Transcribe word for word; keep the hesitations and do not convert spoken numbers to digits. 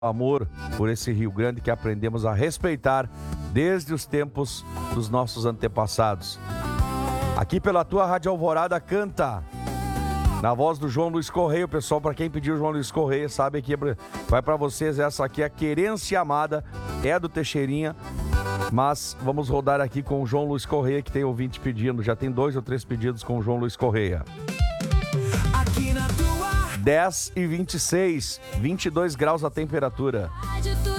amor por esse Rio Grande que aprendemos a respeitar desde os tempos dos nossos antepassados. Aqui pela tua Rádio Alvorada canta, na voz do João Luiz Correia. O pessoal, para quem pediu o João Luiz Correia, sabe que vai para vocês. Essa aqui é a Querência Amada, é do Teixeirinha, mas vamos rodar aqui com o João Luiz Correia, que tem ouvinte pedindo. Já tem dois ou três pedidos com o João Luiz Correia. Aqui na tua... dez e vinte e seis, vinte e dois graus a temperatura.